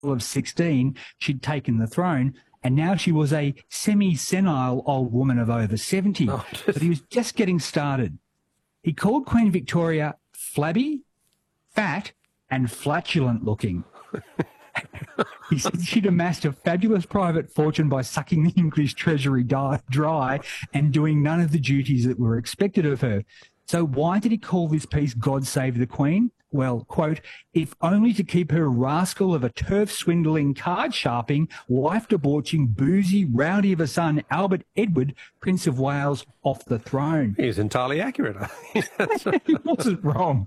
of 16, she'd taken the throne, and now she was a semi-senile old woman of over 70. Oh, But he was just getting started. He called Queen Victoria flabby, fat, and flatulent looking. He said she'd amassed a fabulous private fortune by sucking the English treasury dry and doing none of the duties that were expected of her. So why did he call this piece God Save the Queen? Well, quote, if only to keep her rascal of a turf-swindling, card-sharping, wife-debauching, boozy, rowdy of a son, Albert Edward, Prince of Wales, off the throne. He was entirely accurate. He wasn't wrong.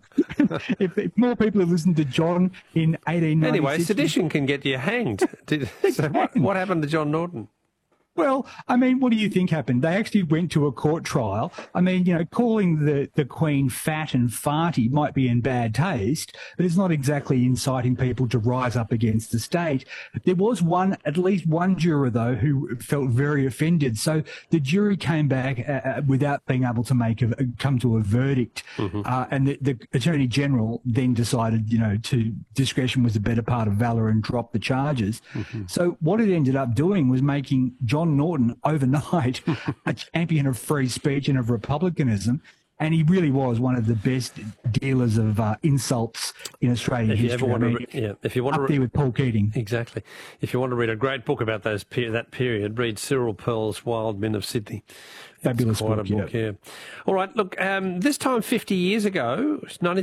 If more people had listened to John in 1896... Anyway, sedition can get you hanged. So what happened to John Norton? Well, I mean, what do you think happened? They actually went to a court trial. I mean, you know, calling the Queen fat and farty might be in bad taste, but it's not exactly inciting people to rise up against the state. There was at least one juror, though, who felt very offended. So the jury came back without being able to come to a verdict. And the Attorney General then decided, you know, discretion was the better part of valour and dropped the charges. So what it ended up doing was making John Norton overnight a champion of free speech and of republicanism, and he really was one of the best dealers of insults in Australian history. If you want up there with Paul Keating. Exactly. If you want to read a great book about that period, read Cyril Pearl's Wild Men of Sydney. Fabulous book, yeah. All right, look, this time 50 years ago,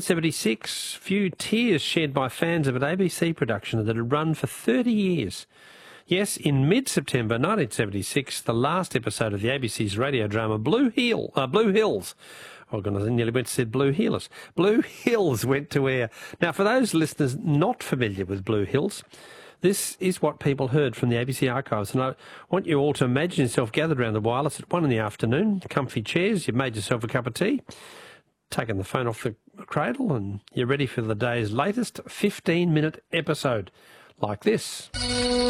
1976, few tears shed by fans of an ABC production that had run for 30 years. Yes, in mid-September 1976, the last episode of the ABC's radio drama Blue Hills. Oh, goodness, I nearly went to say Blue Heelers. Blue Hills went to air. Now, for those listeners not familiar with Blue Hills, this is what people heard from the ABC archives. And I want you all to imagine yourself gathered around the wireless at 1 p.m, comfy chairs, you've made yourself a cup of tea, taken the phone off the cradle, and you're ready for the day's latest 15-minute episode, like this.